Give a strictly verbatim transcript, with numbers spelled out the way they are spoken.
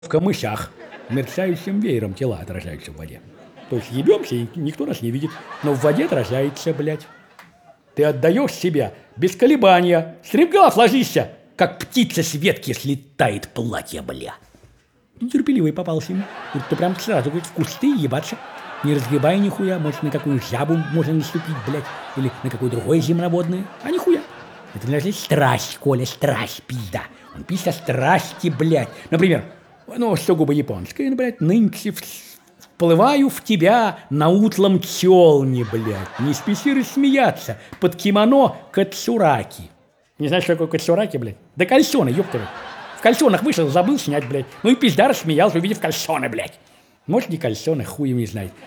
в камышах, мерцающим веером тела отражаются в воде. То есть ебемся, и никто нас не видит, но в воде отражается, блядь. Ты отдаешь себя без колебания. Стремглав ложишься, как птица с ветки слетает платье, бля. Нетерпеливый попался ему. Говорит, ты прям сразу, говорит, в кусты ебаться. Не разгребай нихуя, может, на какую жабу можно наступить, блядь, или на какое другое земноводное. А нихуя. Это значит страсть, Коля, страсть, пизда. Он пизда страсти, блядь. Например, ну, сугубо японское, ну, блядь, нынче вплываю в тебя на утлом тёлне, блядь. Не спеси рассмеяться под кимоно кацураки. Не знаешь, что такое кацураки, блядь? Да кальсоны, ёптовы. В кальсонах вышел, забыл снять, блядь. Ну и пизда рассмеялся, увидев кальсоны, блядь. Может, не кальсоны, хуй не знает.